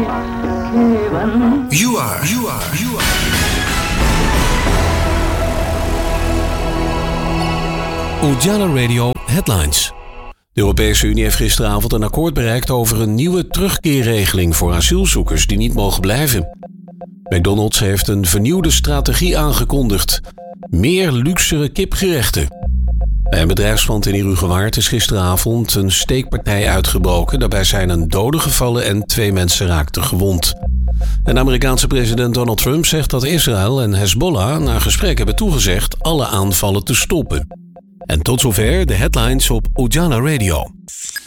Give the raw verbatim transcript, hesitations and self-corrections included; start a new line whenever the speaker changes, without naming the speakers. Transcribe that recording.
You are, you are, you are.
Ujala Radio Headlines. De Europese Unie heeft gisteravond een akkoord bereikt over een nieuwe terugkeerregeling voor asielzoekers die niet mogen blijven. McDonald's heeft een vernieuwde strategie aangekondigd. Meer luxere kipgerechten. Bij een bedrijfspand in Heerhugowaard is gisteravond een steekpartij uitgebroken. Daarbij zijn een dode gevallen en twee mensen raakten gewond. En de Amerikaanse president Donald Trump zegt dat Israël en Hezbollah na gesprek hebben toegezegd alle aanvallen te stoppen. En tot zover de headlines op Ujala Radio.